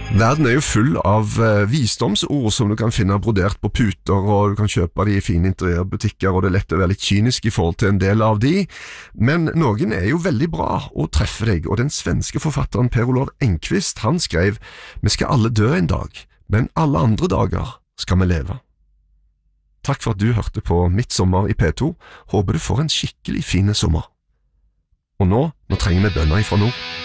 Verden er jo full av visdomsord som du kan finne brodert på puter, og du kan kjøpe de i fine interiørbutikker, og det er lett å være litt kynisk i forhold til en del av de. Men noen er jo veldig bra og treffer deg, og den svenske forfatteren Per Olof Enquist, han skrev: «Vi skal alle dø en dag, men alle andre dager skal vi leve.» Takk for at du hørte på Mitt sommer i P2. Håper du får en skikkelig fin sommer. Og nå trenger vi bønner ifra nord.